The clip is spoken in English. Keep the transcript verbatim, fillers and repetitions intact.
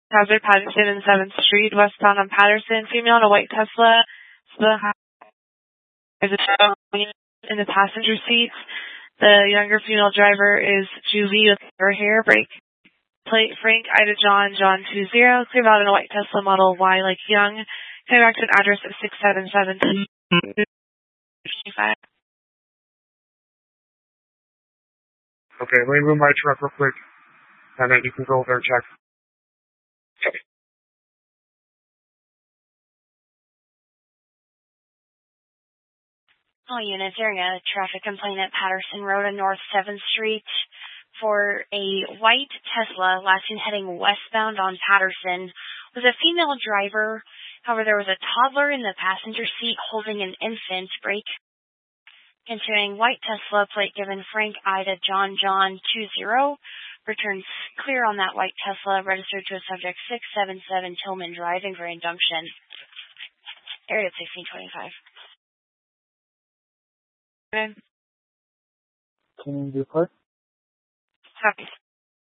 Hazard Patterson and seventh Street, westbound on Patterson. Female in a white Tesla. There's a child in the passenger seat. The younger female driver is Juvie with her hair. Brake plate Frank Ida John John two zero. Clear out in a white Tesla Model Y like Young. Clear back to an address of six seven seven five. Okay, let me move my truck real quick, and then you can go over there and check. Okay. All units, hearing a traffic complaint at Patterson Road and North seventh Street for a white Tesla, last seen heading westbound on Patterson, with a female driver. However, there was a toddler in the passenger seat holding an infant. Brake continuing white Tesla, plate given Frank Ida John John two zero. Returns clear on that white Tesla, registered to a subject six seven seven Tillman Drive in Grand Junction. Area sixteen twenty-five. Okay. Can you do part? Copy.